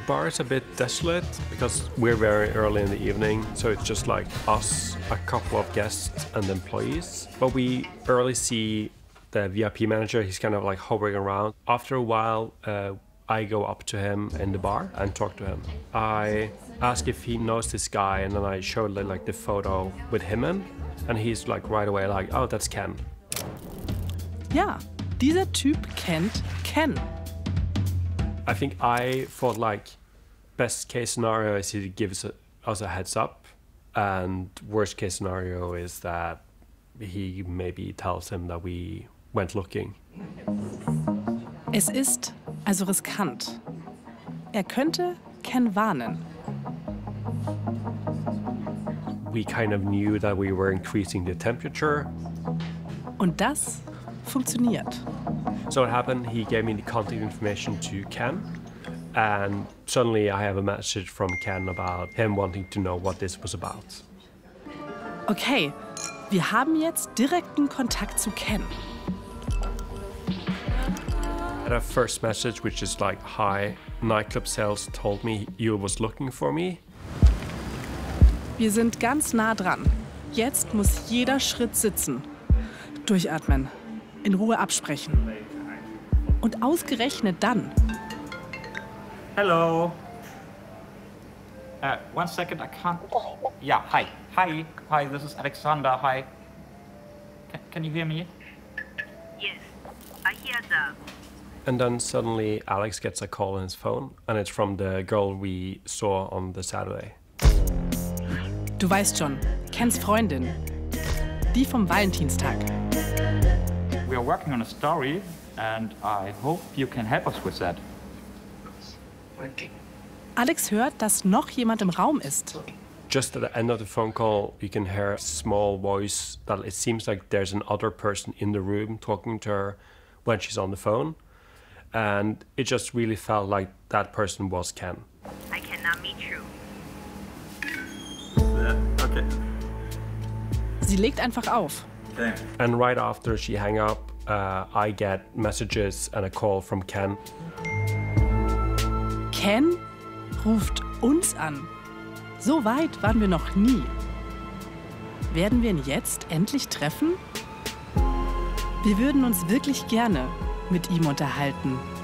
bar is a bit desolate because we're very early in the evening, so it's just like us, a couple of guests and employees. But we early see the VIP manager. He's kind of like hovering around. After a while, I go up to him in the bar and talk to him. I ask if he knows this guy, and then I show like the photo with him in, and he's like right away like, oh, that's Ken. Ja, dieser Typ kennt Ken. I think I thought like best case scenario is he gives us a heads up, and worst case scenario is that he maybe tells him that we went looking. Es ist also riskant. Er könnte Ken warnen. We kind of knew that we were increasing the temperature. Und das funktioniert. So what happened, he gave me the contact information to Ken, and suddenly I have a message from Ken about him wanting to know what this was about. Okay, wir haben jetzt direkten Kontakt zu Ken. I had a first message which is like, hi, nightclub sales told me you was looking for me. Wir sind ganz nah dran. Jetzt muss jeder Schritt sitzen. Durchatmen. In Ruhe absprechen. Und ausgerechnet dann. Hello. 1 second, I can't. Yeah, hi. Hi, this is Alexander. Hi. Can you hear me? Yes, I hear that. And then suddenly Alex gets a call on his phone, and it's from the girl we saw on the Saturday. Du weißt schon, Kens Freundin. Die vom Valentinstag. We are working on a story, and I hope you can help us with that. Alex hört, dass noch jemand im Raum ist. Just at the end of the phone call, you can hear a small voice that it seems like there's another person in the room talking to her when she's on the phone. And it just really felt like that person was Ken. I cannot meet you. Okay. Sie legt einfach auf. And right after she hang up, I get messages and a call from Ken. Ken ruft uns an. So weit waren wir noch nie. Werden wir ihn jetzt endlich treffen? Wir würden uns wirklich gerne mit ihm unterhalten.